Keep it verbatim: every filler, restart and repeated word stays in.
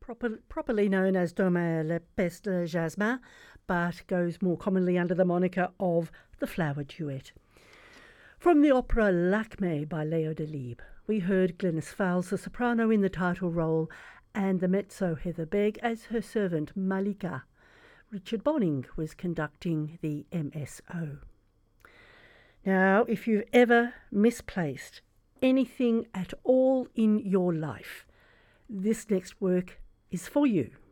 proper, properly known as Demain le Peste Jasmin, but goes more commonly under the moniker of the Flower Duet. From the opera L'Acme by Leo Delibes, we heard Glynis Fowles, the soprano, in the title role, and the mezzo Heather Begg as her servant Malika. Richard Bonning was conducting the M S O. Now, if you've ever misplaced anything at all in your life, this next work is for you.